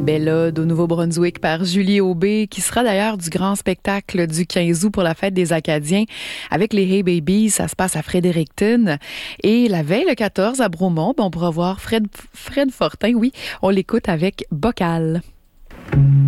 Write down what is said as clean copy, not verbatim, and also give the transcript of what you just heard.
Belle ode au Nouveau-Brunswick par Julie Aubé, qui sera d'ailleurs du grand spectacle du 15 août pour la fête des Acadiens avec les Hey Babies. Ça se passe à Fredericton. Et la veille, le 14, à Bromont, on pourra voir Fred Fortin. Oui, on l'écoute avec Bocal.